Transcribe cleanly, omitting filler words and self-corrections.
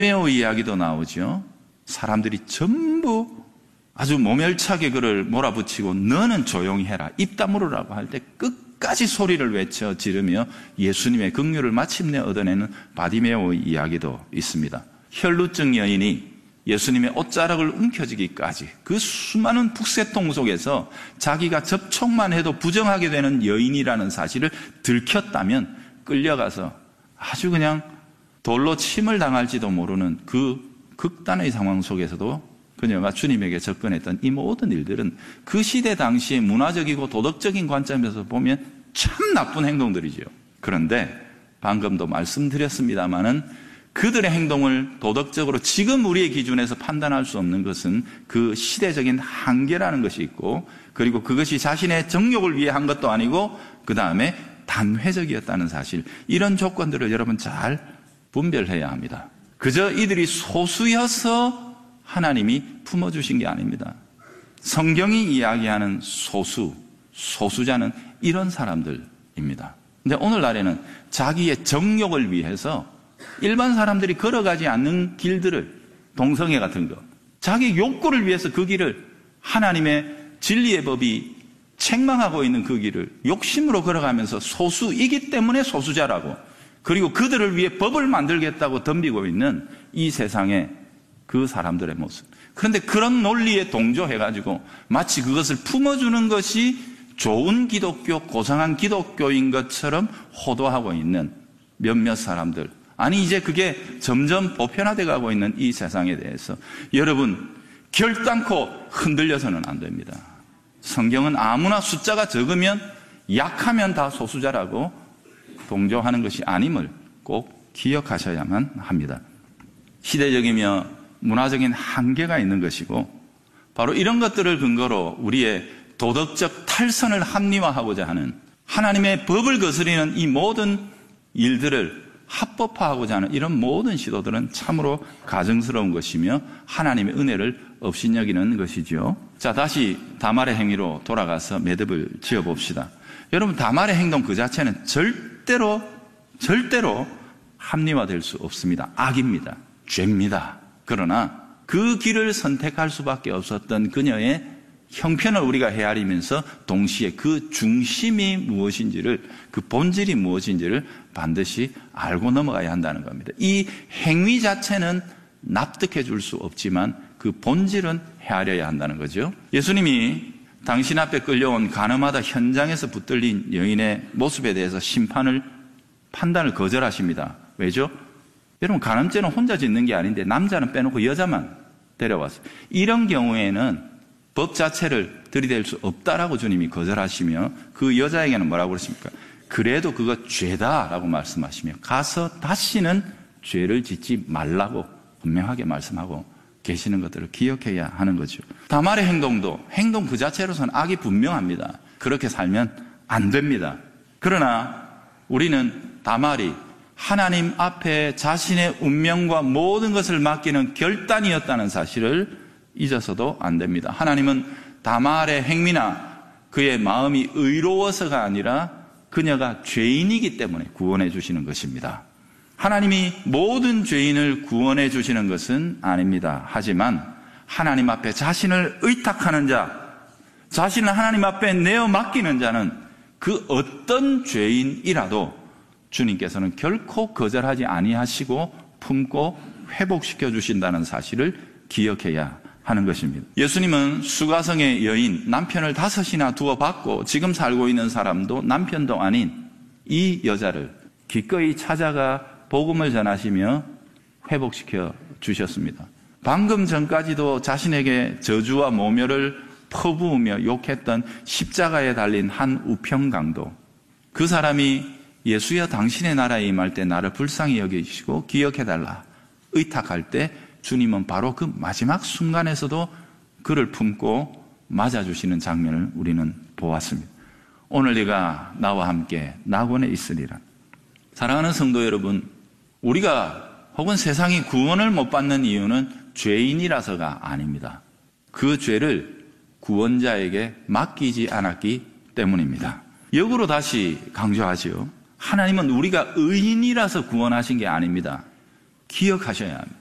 바디메오 이야기도 나오죠. 사람들이 전부 아주 모멸차게 그를 몰아붙이고 너는 조용히 해라, 입 다물으라고 할 때 끝까지 소리를 외쳐 지르며 예수님의 긍휼을 마침내 얻어내는 바디메오 이야기도 있습니다. 혈루증 여인이 예수님의 옷자락을 움켜쥐기까지 그 수많은 북새통 속에서 자기가 접촉만 해도 부정하게 되는 여인이라는 사실을 들켰다면 끌려가서 아주 그냥 돌로 침을 당할지도 모르는 그 극단의 상황 속에서도 그녀가 주님에게 접근했던 이 모든 일들은 그 시대 당시의 문화적이고 도덕적인 관점에서 보면 참 나쁜 행동들이죠. 그런데 방금도 말씀드렸습니다마는 그들의 행동을 도덕적으로 지금 우리의 기준에서 판단할 수 없는 것은 그 시대적인 한계라는 것이 있고, 그리고 그것이 자신의 정욕을 위해 한 것도 아니고 그 다음에 단회적이었다는 사실, 이런 조건들을 여러분 잘 분별해야 합니다. 그저 이들이 소수여서 하나님이 품어주신 게 아닙니다. 성경이 이야기하는 소수자는 이런 사람들입니다. 근데 오늘날에는 자기의 정욕을 위해서 일반 사람들이 걸어가지 않는 길들을, 동성애 같은 거, 자기 욕구를 위해서 그 길을, 하나님의 진리의 법이 책망하고 있는 그 길을 욕심으로 걸어가면서 소수이기 때문에 소수자라고, 그리고 그들을 위해 법을 만들겠다고 덤비고 있는 이 세상의 그 사람들의 모습. 그런데 그런 논리에 동조해가지고 마치 그것을 품어주는 것이 좋은 기독교, 고상한 기독교인 것처럼 호도하고 있는 몇몇 사람들, 아니 이제 그게 점점 보편화되어 가고 있는 이 세상에 대해서 여러분 결단코 흔들려서는 안 됩니다. 성경은 아무나 숫자가 적으면, 약하면 다 소수자라고 동조하는 것이 아님을 꼭 기억하셔야만 합니다. 시대적이며 문화적인 한계가 있는 것이고, 바로 이런 것들을 근거로 우리의 도덕적 탈선을 합리화하고자 하는, 하나님의 법을 거스리는 이 모든 일들을 합법화하고자 하는 이런 모든 시도들은 참으로 가증스러운 것이며 하나님의 은혜를 업신여기는 것이죠. 자, 다시 다말의 행위로 돌아가서 매듭을 지어봅시다. 여러분, 다말의 행동 그 자체는 절대로 합리화될 수 없습니다. 악입니다. 죄입니다. 그러나 그 길을 선택할 수밖에 없었던 그녀의 형편을 우리가 헤아리면서 동시에 그 중심이 무엇인지를, 그 본질이 무엇인지를 반드시 알고 넘어가야 한다는 겁니다. 이 행위 자체는 납득해 줄 수 없지만 그 본질은 헤아려야 한다는 거죠. 예수님이 당신 앞에 끌려온 가늠하다 현장에서 붙들린 여인의 모습에 대해서 판단을 거절하십니다. 왜죠? 여러분, 간음죄는 혼자 짓는 게 아닌데 남자는 빼놓고 여자만 데려왔어요. 이런 경우에는 법 자체를 들이댈 수 없다라고 주님이 거절하시며 그 여자에게는 뭐라고 그러십니까? 그래도 그거 죄다라고 말씀하시며 가서 다시는 죄를 짓지 말라고 분명하게 말씀하고 계시는 것들을 기억해야 하는 거죠. 다말의 행동도 행동 그 자체로서는 악이 분명합니다. 그렇게 살면 안 됩니다. 그러나 우리는 다말이 하나님 앞에 자신의 운명과 모든 것을 맡기는 결단이었다는 사실을 잊어서도 안 됩니다. 하나님은 다말의 행위나 그의 마음이 의로워서가 아니라 그녀가 죄인이기 때문에 구원해 주시는 것입니다. 하나님이 모든 죄인을 구원해 주시는 것은 아닙니다. 하지만 하나님 앞에 자신을 의탁하는 자, 자신을 하나님 앞에 내어 맡기는 자는 그 어떤 죄인이라도 주님께서는 결코 거절하지 아니하시고 품고 회복시켜 주신다는 사실을 기억해야 하는 것입니다. 예수님은 수가성의 여인, 남편을 5이나 두어 받고 지금 살고 있는 사람도 남편도 아닌 이 여자를 기꺼이 찾아가 복음을 전하시며 회복시켜 주셨습니다. 방금 전까지도 자신에게 저주와 모멸을 퍼부으며 욕했던 십자가에 달린 한 우평강도, 그 사람이 예수여 당신의 나라에 임할 때 나를 불쌍히 여기시고 기억해달라 의탁할 때 주님은 바로 그 마지막 순간에서도 그를 품고 맞아주시는 장면을 우리는 보았습니다. 오늘 네가 나와 함께 낙원에 있으리라. 사랑하는 성도 여러분, 우리가 혹은 세상이 구원을 못 받는 이유는 죄인이라서가 아닙니다. 그 죄를 구원자에게 맡기지 않았기 때문입니다. 역으로 다시 강조하지요. 하나님은 우리가 의인이라서 구원하신 게 아닙니다. 기억하셔야 합니다.